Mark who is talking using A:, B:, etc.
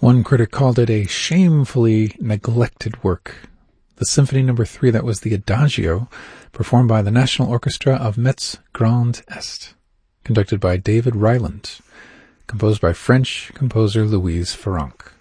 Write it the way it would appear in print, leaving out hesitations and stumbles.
A: One critic called it a shamefully neglected work. The Symphony No. 3, that was the Adagio, performed by the National Orchestra of Metz Grand Est, conducted by David Ryland, composed by French composer Louise Farrenc.